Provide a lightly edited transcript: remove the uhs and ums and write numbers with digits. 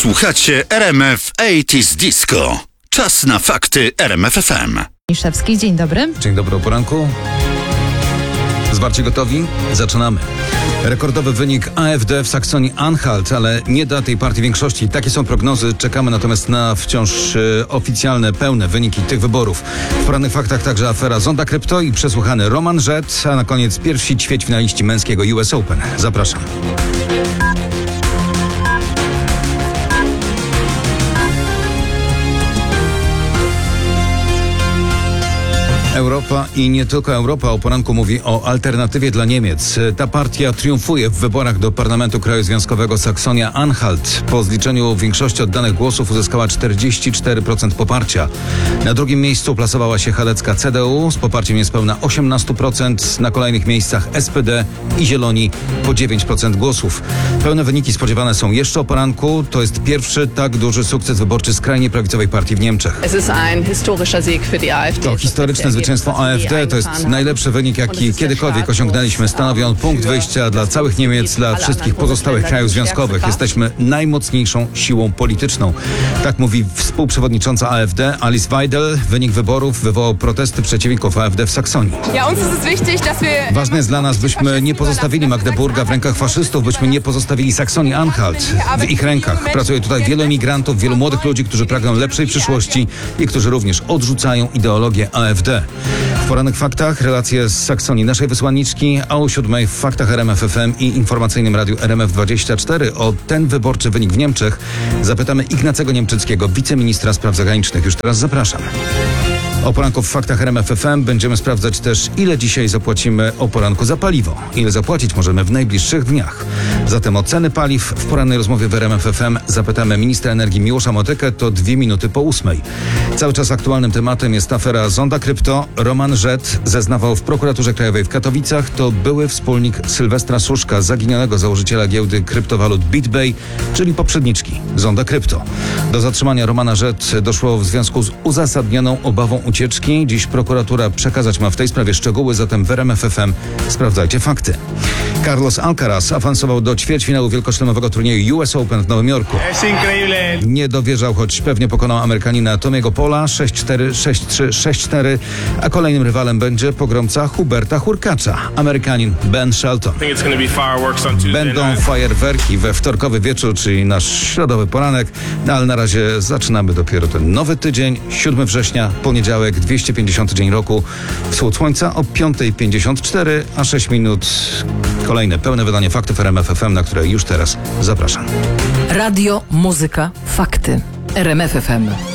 Słuchacie RMF 80s Disco. Czas na fakty RMF FM. Miszewski, dzień dobry. Dzień dobry o poranku. Zwarcie gotowi? Zaczynamy. Rekordowy wynik AfD w Saksonii-Anhalt, ale nie da tej partii większości. Takie są prognozy. Czekamy natomiast na wciąż oficjalne, pełne wyniki tych wyborów. W porannych faktach także afera Zonda Krypto i przesłuchany Roman Żet, a na koniec pierwsi ćwierćfinaliści męskiego US Open. Zapraszam. Europa i nie tylko Europa o poranku mówi o alternatywie dla Niemiec. Ta partia triumfuje w wyborach do Parlamentu Kraju Związkowego Saksonia-Anhalt. Po zliczeniu większości oddanych głosów uzyskała 44% poparcia. Na drugim miejscu plasowała się chadecka CDU z poparciem niespełna 18%. Na kolejnych miejscach SPD i Zieloni po 9% głosów. Pełne wyniki spodziewane są jeszcze o poranku. To jest pierwszy tak duży sukces wyborczy skrajnie prawicowej partii w Niemczech. To historyczne zwycięstwo AfD to jest najlepszy wynik, jaki kiedykolwiek osiągnęliśmy. Stanowi on punkt wyjścia dla całych Niemiec, dla wszystkich pozostałych krajów związkowych. Jesteśmy najmocniejszą siłą polityczną. Tak mówi współprzewodnicząca AfD Alice Weidel. Wynik wyborów wywołał protesty przeciwników AfD w Saksonii. Ważne jest dla nas, byśmy nie pozostawili Magdeburga w rękach faszystów, byśmy nie pozostawili Saksonii-Anhalt w ich rękach. Pracuje tutaj wielu emigrantów, wielu młodych ludzi, którzy pragną lepszej przyszłości i którzy również odrzucają ideologię AfD. W porannych faktach relacje z Saksonii naszej wysłanniczki, a o 7:00 w faktach RMF FM i informacyjnym radiu RMF24 o ten wyborczy wynik w Niemczech zapytamy Ignacego Niemczyckiego, wiceministra spraw zagranicznych. Już teraz zapraszam. O poranku w faktach RMF FM będziemy sprawdzać też, ile dzisiaj zapłacimy o poranku za paliwo. Ile zapłacić możemy w najbliższych dniach. Zatem o ceny paliw w porannej rozmowie w RMF FM zapytamy ministra energii Miłosza Motykę. To 2 minuty po 8:00. Cały czas aktualnym tematem jest afera Zonda Krypto. Roman Żet zeznawał w prokuraturze krajowej w Katowicach. To były wspólnik Sylwestra Suszka, zaginionego założyciela giełdy kryptowalut BitBay, czyli poprzedniczki Zonda Krypto. Do zatrzymania Romana Żet doszło w związku z uzasadnioną obawą ucieczki. Dziś prokuratura przekazać ma w tej sprawie szczegóły, zatem w RMF FM sprawdzajcie fakty. Carlos Alcaraz awansował do ćwierćfinału wielkoszlemowego turnieju US Open w Nowym Jorku. Nie dowierzał, choć pewnie pokonał Amerykanina Tomiego Pola 6-4, 6-3, 6-4, a kolejnym rywalem będzie pogromca Huberta Hurkacza, Amerykanin Ben Shelton. Będą fajerwerki we wtorkowy wieczór, czyli nasz środowy poranek, ale na razie zaczynamy dopiero ten nowy tydzień, 7 września, poniedziałek, 250 dzień roku, wschód słońca o 5:54, a 6 minut kolejne pełne wydanie faktów RMF FM, na które już teraz zapraszam. Radio, muzyka, fakty. RMF FM.